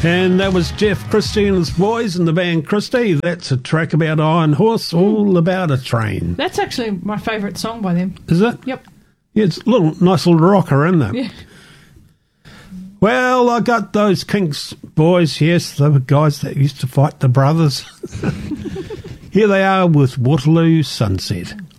And that was Jeff Christie and his boys and the band Christie. That's a track about Iron Horse, all about a train. That's actually my favourite song by them. Is it? Yep. Yeah, it's a nice little rocker, isn't it? Yeah. Well, I got those Kinks boys, yes, they were guys that used to fight the brothers. Here they are with Waterloo Sunset.